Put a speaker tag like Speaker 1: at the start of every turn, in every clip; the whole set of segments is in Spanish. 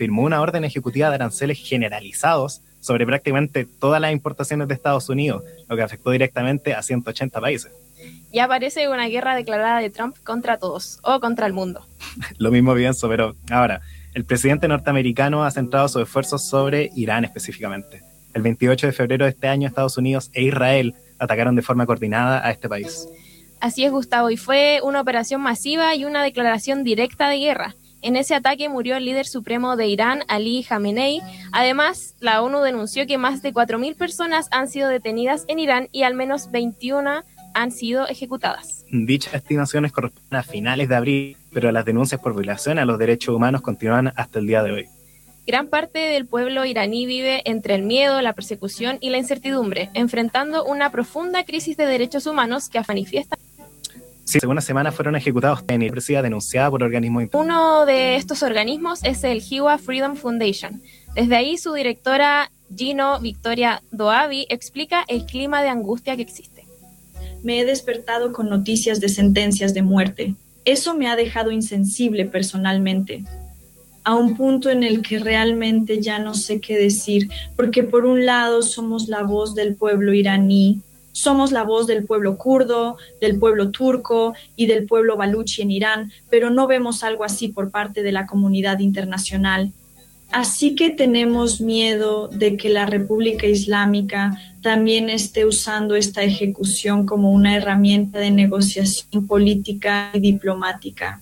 Speaker 1: firmó una orden ejecutiva de aranceles generalizados sobre prácticamente todas las importaciones de Estados Unidos, lo que afectó directamente a 180 países.
Speaker 2: Ya parece una guerra declarada de Trump contra todos, o contra el mundo.
Speaker 1: Lo mismo pienso, pero ahora, el presidente norteamericano ha centrado sus esfuerzos sobre Irán específicamente. El 28 de febrero de este año, Estados Unidos e Israel atacaron de forma coordinada a este país.
Speaker 2: Así es, Gustavo, y fue una operación masiva y una declaración directa de guerra. En ese ataque murió el líder supremo de Irán, Ali Khamenei. Además, la ONU denunció que más de 4.000 personas han sido detenidas en Irán y al menos 21 han sido ejecutadas.
Speaker 1: Dichas estimaciones corresponden a finales de abril, pero las denuncias por violación a los derechos humanos continúan hasta el día de hoy.
Speaker 2: Gran parte del pueblo iraní vive entre el miedo, la persecución y la incertidumbre, enfrentando una profunda crisis de derechos humanos que manifiesta.
Speaker 1: Sí, hace una semana fueron ejecutados en Irán, denunciada por organismos internacionales.
Speaker 2: Uno de estos organismos es el Hiwa Freedom Foundation. Desde ahí, su directora Gino Victoria Doabi explica el clima de angustia que existe.
Speaker 3: Me he despertado con noticias de sentencias de muerte. Eso me ha dejado insensible personalmente, a un punto en el que realmente ya no sé qué decir, porque por un lado somos la voz del pueblo iraní, somos la voz del pueblo kurdo, del pueblo turco y del pueblo baluchi en Irán, pero no vemos algo así por parte de la comunidad internacional. Así que tenemos miedo de que la República Islámica también esté usando esta ejecución como una herramienta de negociación política y diplomática.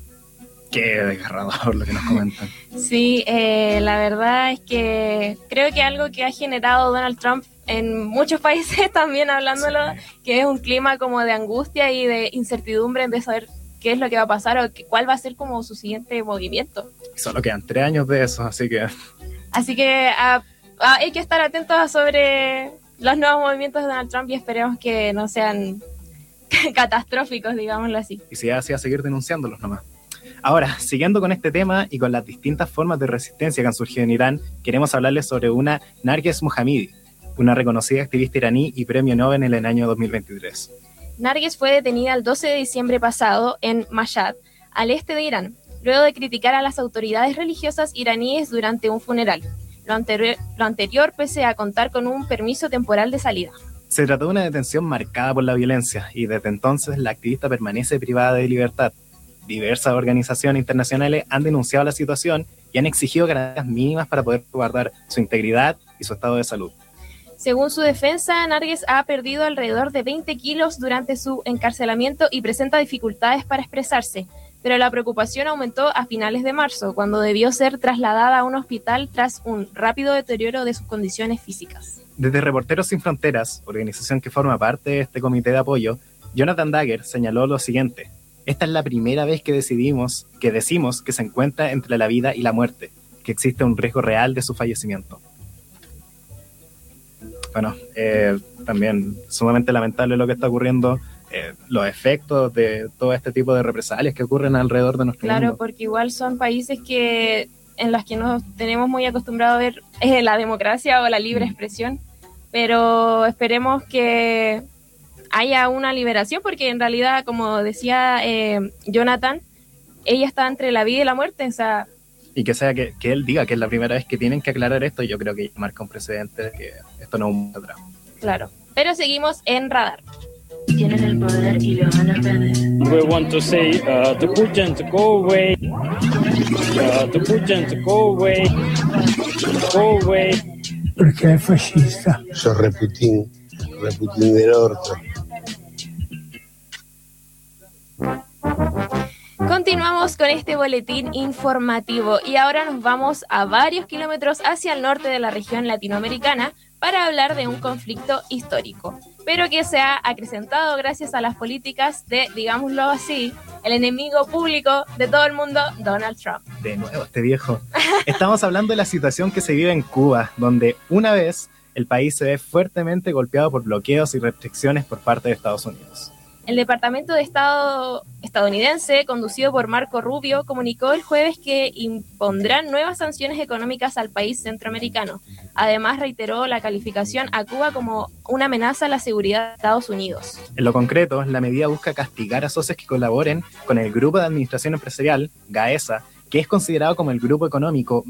Speaker 1: Qué desgarrador lo que nos comentan.
Speaker 2: Sí, la verdad es que creo que algo que ha generado Donald Trump en muchos países también hablándolo, que es un clima como de angustia y de incertidumbre de saber qué es lo que va a pasar o cuál va a ser como su siguiente movimiento.
Speaker 1: Solo quedan 3 años de eso, así que
Speaker 2: hay que estar atentos sobre los nuevos movimientos de Donald Trump y esperemos que no sean catastróficos, digámoslo así.
Speaker 1: Y si así, a seguir denunciándolos nomás. Ahora, siguiendo con este tema y con las distintas formas de resistencia que han surgido en Irán, queremos hablarles sobre una Narges Mohammadi, una reconocida activista iraní y premio Nobel en el año 2023.
Speaker 2: Narges fue detenida el 12 de diciembre pasado en Mashhad, al este de Irán, luego de criticar a las autoridades religiosas iraníes durante un funeral. Lo anterior pese a contar con un permiso temporal de salida.
Speaker 1: Se trató de una detención marcada por la violencia y desde entonces la activista permanece privada de libertad. Diversas organizaciones internacionales han denunciado la situación y han exigido garantías mínimas para poder guardar su integridad y su estado de salud.
Speaker 2: Según su defensa, Narges ha perdido alrededor de 20 kilos durante su encarcelamiento y presenta dificultades para expresarse, pero la preocupación aumentó a finales de marzo, cuando debió ser trasladada a un hospital tras un rápido deterioro de sus condiciones físicas.
Speaker 1: Desde Reporteros Sin Fronteras, organización que forma parte de este comité de apoyo, Jonathan Dagger señaló lo siguiente: esta es la primera vez que decimos que se encuentra entre la vida y la muerte, que existe un riesgo real de su fallecimiento. Bueno, también sumamente lamentable lo que está ocurriendo, los efectos de todo este tipo de represalias que ocurren alrededor de nuestro mundo.
Speaker 2: Claro, porque igual son países en los que nos tenemos muy acostumbrados a ver la democracia o la libre expresión, pero esperemos que haya una liberación, porque en realidad, como decía Jonathan, ella está entre la vida y la muerte, o sea...
Speaker 1: Y que sea que él diga que es la primera vez que tienen que aclarar esto, yo creo que marca un precedente, que esto no es un atrás.
Speaker 2: Claro, pero seguimos en Radar.
Speaker 4: Tienen el poder y lo van a perder.
Speaker 5: We want to say to Putin to go away, to Putin to go away, go away.
Speaker 6: Perché è fascista.
Speaker 7: Sono Reputin del orto.
Speaker 2: Continuamos con este boletín informativo y ahora nos vamos a varios kilómetros hacia el norte de la región latinoamericana para hablar de un conflicto histórico, pero que se ha acrecentado gracias a las políticas de, digámoslo así, el enemigo público de todo el mundo, Donald Trump.
Speaker 1: De nuevo, este viejo. Estamos hablando de la situación que se vive en Cuba, donde una vez el país se ve fuertemente golpeado por bloqueos y restricciones por parte de Estados Unidos.
Speaker 2: El Departamento de Estado estadounidense, conducido por Marco Rubio, comunicó el jueves que impondrán nuevas sanciones económicas al país centroamericano. Además, reiteró la calificación a Cuba como una amenaza a la seguridad de Estados Unidos.
Speaker 1: En lo concreto, la medida busca castigar a socios que colaboren con el Grupo de Administración Empresarial, GAESA, que es considerado como el grupo económico